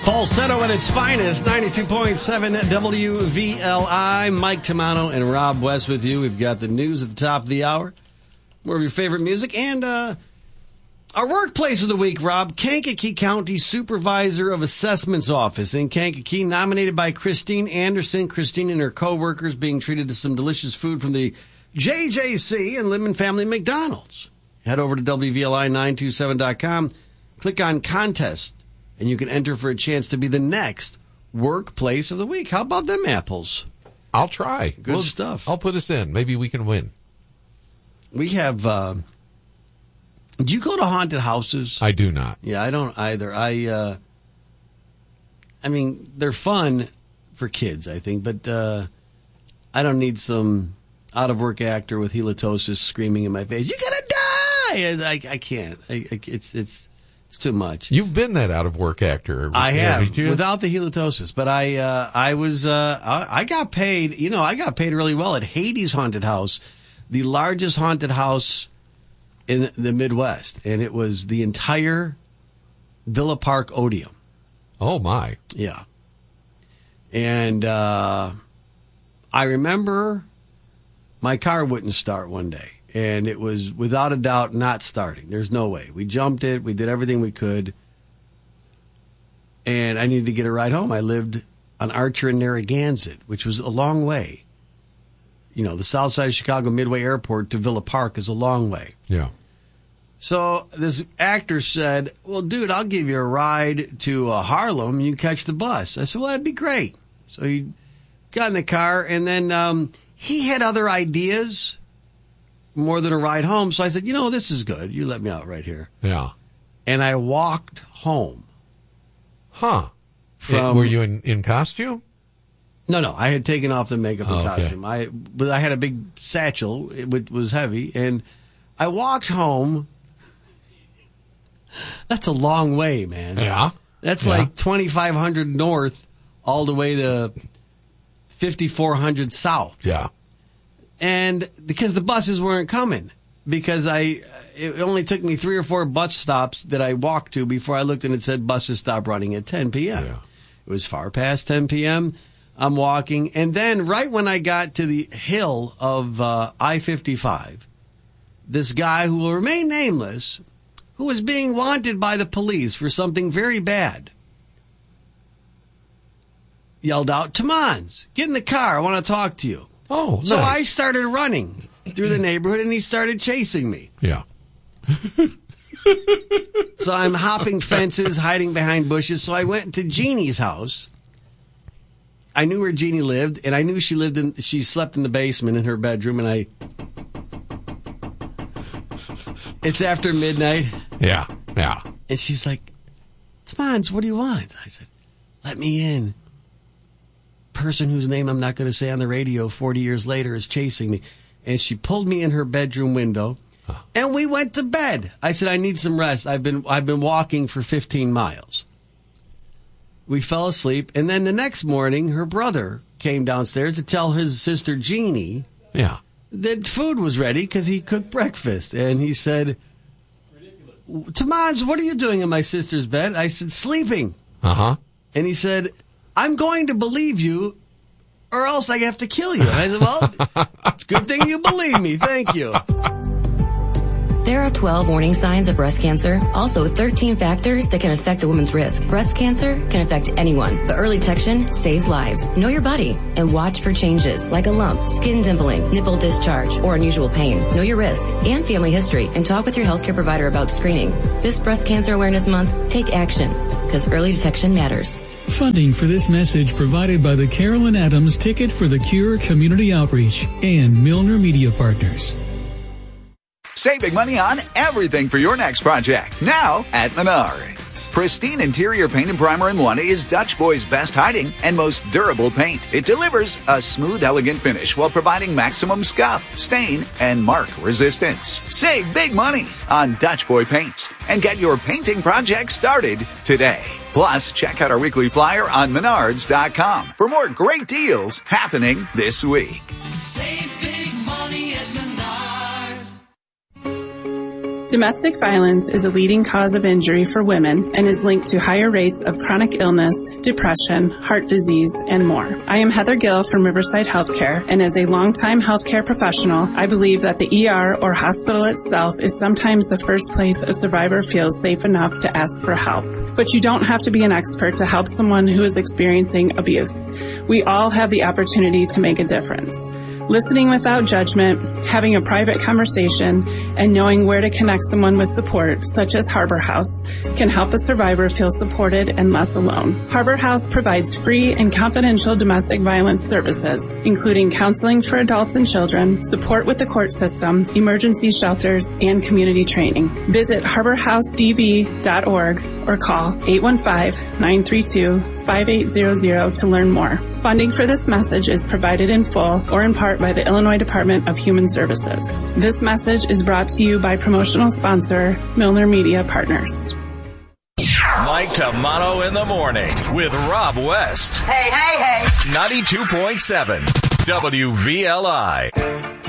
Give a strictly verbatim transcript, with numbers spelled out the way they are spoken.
Falsetto at its finest, ninety-two point seven W V L I. Mike Tamano and Rob West with you. We've got the news at the top of the hour, more of your favorite music, and uh, our workplace of the week, Rob. Kankakee County Supervisor of Assessments Office in Kankakee, nominated by Christine Anderson. Christine and her co-workers being treated to some delicious food from the J J C and Lemon Family McDonald's. Head over to W V L I nine two seven dot com, click on contest, and you can enter for a chance to be the next workplace of the week. How about them apples? I'll try. Good Well, stuff. I'll put us in. Maybe we can win. We have, uh, do you go to haunted houses? I do not. Yeah, I don't either. I, uh, I mean, they're fun for kids, I think, but uh, I don't need some out-of-work actor with halitosis screaming in my face, "You're gonna die!" I, I can't. I, I, it's it's it's too much. You've been that out-of-work actor. I have, haven't you? without the halitosis. But I uh, I was, uh, I, I got paid, you know, I got paid really well at Hades Haunted House, the largest haunted house in the Midwest. And it was the entire Villa Park Odeum. Oh, my. Yeah. And uh, I remember my car wouldn't start one day, and it was without a doubt not starting. There's no way. We jumped it. We did everything we could, and I needed to get a ride home. I lived on Archer and Narragansett, which was a long way. You know, the south side of Chicago Midway Airport to Villa Park is a long way. Yeah. So this actor said, "Well, dude, I'll give you a ride to uh, Harlem. You can catch the bus." I said, "Well, that'd be great." So he got in the car, and then um, he had other ideas more than a ride home. So I said, "You know, this is good. You let me out right here." Yeah. And I walked home. Huh. From, Were you in, in costume? No, no. I had taken off the makeup and Oh, okay. costume. I, but I had a big satchel, which was heavy, and I walked home. That's a long way, man. Yeah. That's Yeah. like twenty-five hundred north all the way to fifty-four hundred south. Yeah. And because the buses weren't coming, because I, it only took me three or four bus stops that I walked to before I looked and it said buses stop running at ten p.m. Yeah. It was far past ten p.m. I'm walking. And then right when I got to the hill of uh, I fifty-five, this guy who will remain nameless, who was being wanted by the police for something very bad, yelled out, "Tamans, get in the car. I want to talk to you." Oh, So nice. I started running through the neighborhood, and he started chasing me. Yeah. So I'm hopping fences, hiding behind bushes. So I went to Jeannie's house. I knew where Jeannie lived, and I knew she lived in. She slept in the basement in her bedroom, and I. It's after midnight. Yeah. Yeah. And she's like, "Tamans, what do you want?" I said, "Let me in. Person whose name I'm not going to say on the radio forty years later is chasing me." And she pulled me in her bedroom window, huh. and we went to bed. I said, "I need some rest. I've been I've been walking for fifteen miles. We fell asleep, and then the next morning, her brother came downstairs to tell his sister Jeannie Yeah. that food was ready because he cooked breakfast. And he said, "Tamans, what are you doing in my sister's bed?" I said, "Sleeping." Uh-huh. And he said, "I'm going to believe you, or else I have to kill you." And I said, "Well, it's a good thing you believe me. Thank you." There are twelve warning signs of breast cancer, also thirteen factors that can affect a woman's risk. Breast cancer can affect anyone, but early detection saves lives. Know your body and watch for changes like a lump, skin dimpling, nipple discharge, or unusual pain. Know your risk and family history and talk with your healthcare provider about screening. This Breast Cancer Awareness Month, take action, because early detection matters. Funding for this message provided by the Carolyn Adams Ticket for the Cure Community Outreach and Milner Media Partners. Save big money on everything for your next project. Now at Menards. Pristine interior paint and primer in one is Dutch Boy's best hiding and most durable paint. It delivers a smooth, elegant finish while providing maximum scuff, stain, and mark resistance. Save big money on Dutch Boy paints and get your painting project started today. Plus, check out our weekly flyer on menards dot com for more great deals happening this week. Save big money at Menards. Domestic violence is a leading cause of injury for women and is linked to higher rates of chronic illness, depression, heart disease, and more. I am Heather Gill from Riverside Healthcare, and as a longtime healthcare professional, I believe that the E R or hospital itself is sometimes the first place a survivor feels safe enough to ask for help. But you don't have to be an expert to help someone who is experiencing abuse. We all have the opportunity to make a difference. Listening without judgment, having a private conversation, and knowing where to connect someone with support, such as Harbor House, can help a survivor feel supported and less alone. Harbor House provides free and confidential domestic violence services, including counseling for adults and children, support with the court system, emergency shelters, and community training. Visit harbor house d v dot org or call eight one five, nine three two, five eight zero zero to learn more. Funding for this message is provided in full or in part by the Illinois Department of Human Services. This message is brought to you by promotional sponsor Milner Media Partners. Mike Tamano in the morning with Rob West. Hey, hey, hey. ninety-two point seven W V L I.